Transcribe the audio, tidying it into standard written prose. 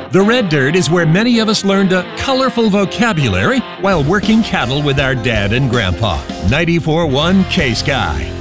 The red dirt is where many of us learned a colorful vocabulary while working cattle with our dad and grandpa. 94.1 K-Sky.